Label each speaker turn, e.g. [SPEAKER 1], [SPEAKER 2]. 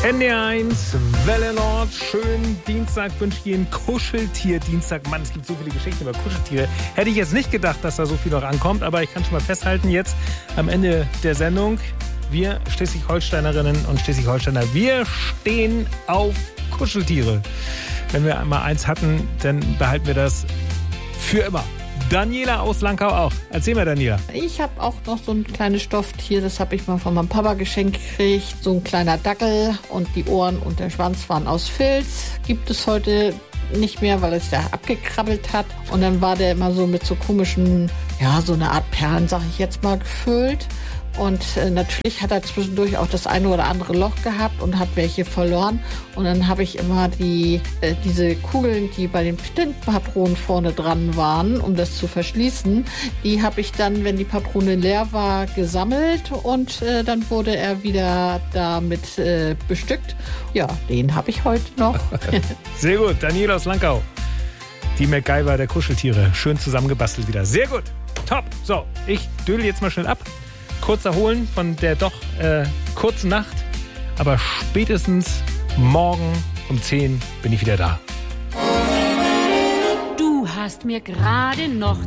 [SPEAKER 1] NDR1, Welle Nord, schönen Dienstag, wünsche ich Ihnen Kuscheltier-Dienstag. Mann, es gibt so viele Geschichten über Kuscheltiere. Hätte ich jetzt nicht gedacht, dass da so viel noch ankommt, aber ich kann schon mal festhalten, jetzt am Ende der Sendung, wir Schleswig-Holsteinerinnen und Schleswig-Holsteiner, wir stehen auf Kuscheltiere. Wenn wir einmal eins hatten, dann behalten wir das für immer. Daniela aus Langkau auch. Erzähl mal, Daniela.
[SPEAKER 2] Ich habe auch noch so ein kleines Stofftier, das habe ich mal von meinem Papa geschenkt gekriegt. So ein kleiner Dackel und die Ohren und der Schwanz waren aus Filz. Gibt es heute nicht mehr, weil es da abgekrabbelt hat. Und dann war der immer so mit so komischen, ja, so eine Art Perlen, sag ich jetzt mal, gefüllt. Und natürlich hat er zwischendurch auch das eine oder andere Loch gehabt und hat welche verloren. Und dann habe ich immer diese Kugeln, die bei den Tintpatronen vorne dran waren, um das zu verschließen, die habe ich dann, wenn die Patrone leer war, gesammelt und dann wurde er wieder damit bestückt. Ja, den habe ich heute noch.
[SPEAKER 1] Sehr gut, Daniela aus Langkau. Die MacGyver der Kuscheltiere. Schön zusammengebastelt wieder. Sehr gut, top. So, ich dödel jetzt mal schnell ab. Kurz erholen von der doch kurzen Nacht. Aber spätestens morgen um 10 bin ich wieder da.
[SPEAKER 3] Du hast mir gerade noch